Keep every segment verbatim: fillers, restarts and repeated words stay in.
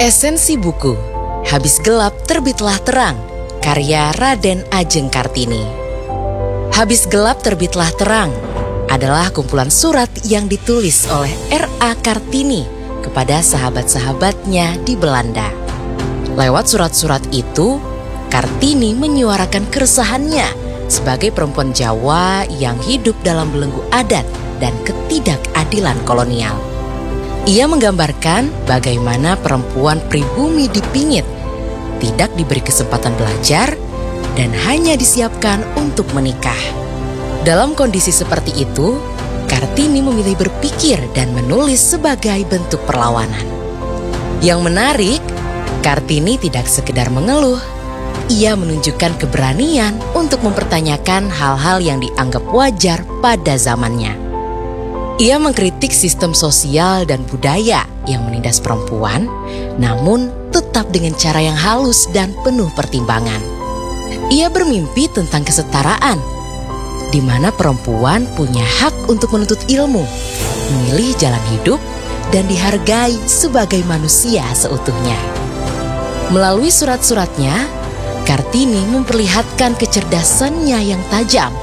Esensi buku Habis Gelap Terbitlah Terang, karya Raden Ajeng Kartini. Habis Gelap Terbitlah Terang adalah kumpulan surat yang ditulis oleh R A Kartini kepada sahabat-sahabatnya di Belanda. Lewat surat-surat itu, Kartini menyuarakan keresahannya sebagai perempuan Jawa yang hidup dalam belenggu adat dan ketidakadilan kolonial. Ia menggambarkan bagaimana perempuan pribumi dipingit, tidak diberi kesempatan belajar, dan hanya disiapkan untuk menikah. Dalam kondisi seperti itu, Kartini memilih berpikir dan menulis sebagai bentuk perlawanan. Yang menarik, Kartini tidak sekedar mengeluh. Ia menunjukkan keberanian untuk mempertanyakan hal-hal yang dianggap wajar pada zamannya. Ia mengkritik sistem sosial dan budaya yang menindas perempuan, namun tetap dengan cara yang halus dan penuh pertimbangan. Ia bermimpi tentang kesetaraan, di mana perempuan punya hak untuk menuntut ilmu, memilih jalan hidup, dan dihargai sebagai manusia seutuhnya. Melalui surat-suratnya, Kartini memperlihatkan kecerdasannya yang tajam.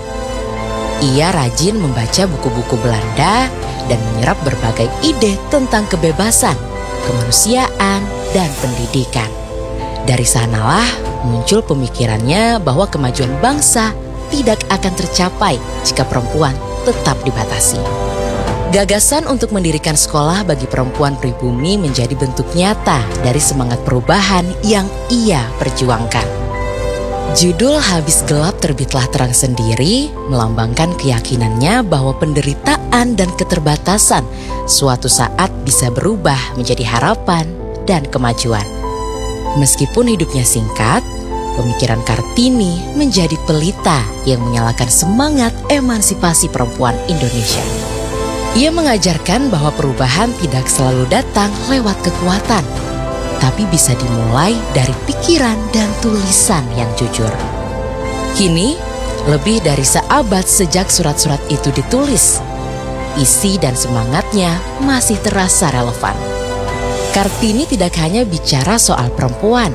Ia rajin membaca buku-buku Belanda dan menyerap berbagai ide tentang kebebasan, kemanusiaan, dan pendidikan. Dari sanalah muncul pemikirannya bahwa kemajuan bangsa tidak akan tercapai jika perempuan tetap dibatasi. Gagasan untuk mendirikan sekolah bagi perempuan pribumi menjadi bentuk nyata dari semangat perubahan yang ia perjuangkan. Judul Habis Gelap Terbitlah Terang sendiri melambangkan keyakinannya bahwa penderitaan dan keterbatasan suatu saat bisa berubah menjadi harapan dan kemajuan. Meskipun hidupnya singkat, pemikiran Kartini menjadi pelita yang menyalakan semangat emansipasi perempuan Indonesia. Ia mengajarkan bahwa perubahan tidak selalu datang lewat kekuatan, tapi bisa dimulai dari pikiran dan tulisan yang jujur. Kini, lebih dari seabad sejak surat-surat itu ditulis, isi dan semangatnya masih terasa relevan. Kartini tidak hanya bicara soal perempuan,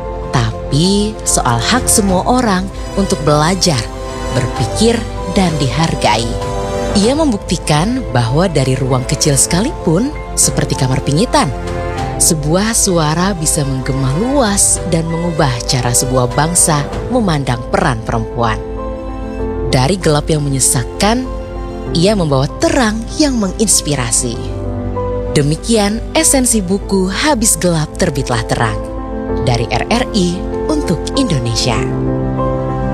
tapi soal hak semua orang untuk belajar, berpikir, dan dihargai. Ia membuktikan bahwa dari ruang kecil sekalipun, seperti kamar pingitan, sebuah suara bisa menggema luas dan mengubah cara sebuah bangsa memandang peran perempuan. Dari gelap yang menyesakkan, ia membawa terang yang menginspirasi. Demikian esensi buku Habis Gelap Terbitlah Terang dari R R I untuk Indonesia.